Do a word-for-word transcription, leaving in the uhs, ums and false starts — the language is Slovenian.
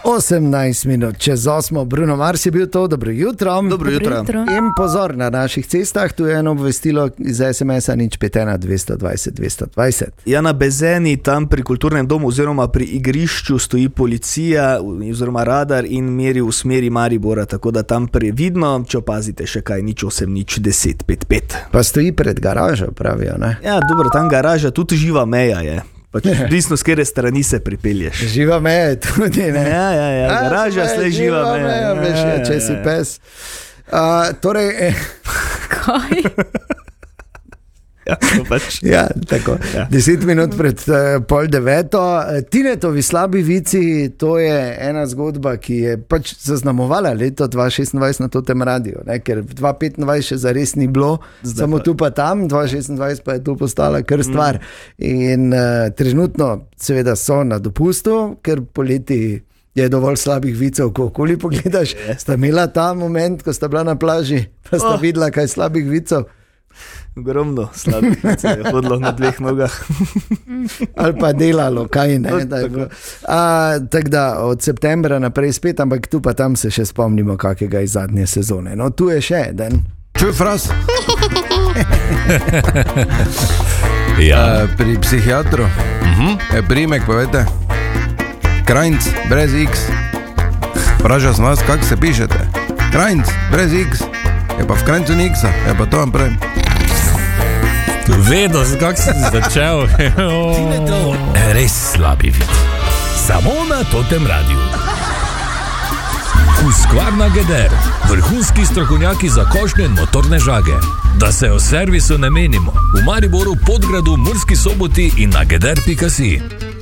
osemnajst minut čez osmo, Bruno Mars je bil to, dobro jutro. Dobro jutro. In pozor, na naših cestah, tu je eno obvestilo iz es em es-a nič pet ena dvesto dvajset dvesto dvajset. Ja, na Bezeni, tam pri kulturnem domu oziroma pri igrišču stoji policija oziroma radar in meri v smeri Maribora, tako da tam previdno, če opazite še kaj, nič osem, nič deset, pet, pet. Pa stoji pred garažo, pravijo, ne? Ja, dobro, tam garaža, tudi živa meja je. Pač prisno, s kere strani se pripelješ. Živa meja je tudi, ne? Ja, ja, ja, garaža, slej živa meja. Živa meja, veš, ja, če si pes. Uh, torej... Eh. Kaj? Ja, pač. Ja, tako. Ja. Deset minut pred uh, pol deveto. Tinetovi slabi vici, to je ena zgodba, ki je pač zaznamovala leto dva tisoč šestindvajset na totem radiju, ne? Ker dva tisoč petindvajset še zares ni bilo, zdaj samo pa tu pa tam, dva tisoč šestindvajset pa je to postala kar stvar. Mm. In uh, trenutno seveda so na dopustu, ker poleti je dovolj slabih vicev, ko okoli pogledaš. Je. Sta imela ta moment, ko sta bila na plaži, pa sta oh. videla kaj slabih vicev. Ogromno slabih vicev je hodilo na dveh nogah. Ali pa delalo, kaj ne. Tako da od septembra naprej spet, ampak tu pa tam se še spomnimo kakega iz zadnje sezone. No, tu je še eden. Čuj, fras. Ja. uh, pri psihiatru. Uh-huh. E, primek povete. Krajnc, brez X. Vprašal sem vas, kako se pišete. Krajnc, brez X. Je pa v Krajncu ni X-a, je pa to vam pravim. Vedo, kako si začel. Oh. Res slabi vid. Samo na totem radiju. Husqvarna Geder, vrhunski strokovnjaki za košnje in motorne žage. Da se o servisu ne menimo. V Mariboru, Podgradu, Murski Soboti in na geder pika si.